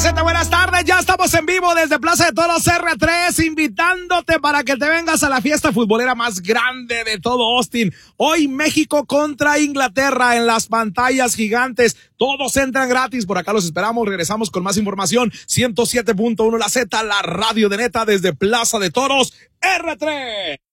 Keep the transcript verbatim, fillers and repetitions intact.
Z, buenas tardes, ya estamos en vivo desde Plaza de Toros R tres, invitándote para que te vengas a la fiesta futbolera más grande de todo Austin. Hoy México contra Inglaterra en las pantallas gigantes, todos entran gratis, por acá los esperamos, regresamos con más información. ciento siete punto uno La Z, la radio de neta desde Plaza de Toros R tres.